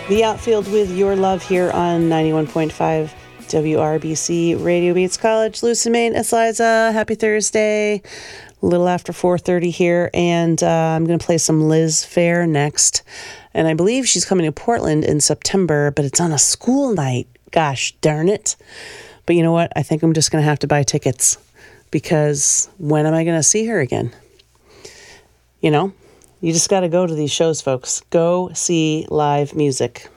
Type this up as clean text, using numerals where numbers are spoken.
The Outfield with Your Love here on 91.5 WRBC Radio Beats College. Lucid Maine, it's Liza. Happy Thursday. A little after 4:30 here, and I'm going to play some Liz Phair next. And I believe she's coming to Portland in September, but it's on a school night. Gosh darn it. But you know what? I think I'm just going to have to buy tickets, because when am I going to see her again? You know? You just got to go to these shows, folks. Go see live music.